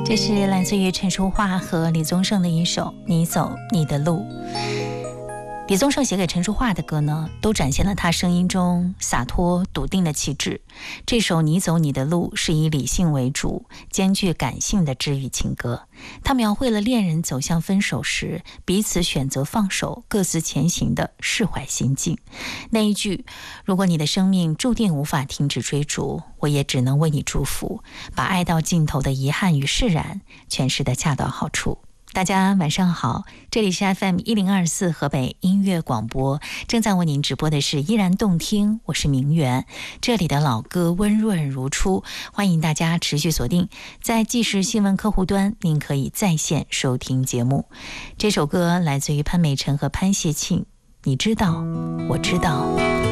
这是来自于陈淑桦和李宗盛的一首《你走你的路》。李宗盛写给陈淑桦的歌呢，都展现了他声音中洒脱笃定的气质。这首《你走你的路》是以理性为主，兼具感性的治愈情歌。它描绘了恋人走向分手时，彼此选择放手，各自前行的释怀心境。那一句“如果你的生命注定无法停止追逐，我也只能为你祝福”，把爱到尽头的遗憾与释然诠释得恰到好处。大家晚上好，这里是 FM1024 河北音乐广播，正在为您直播的是依然动听，我是明媛，这里的老歌温润如初，欢迎大家持续锁定在即时新闻客户端，您可以在线收听节目。这首歌来自于潘美辰和潘协庆，你知道我知道。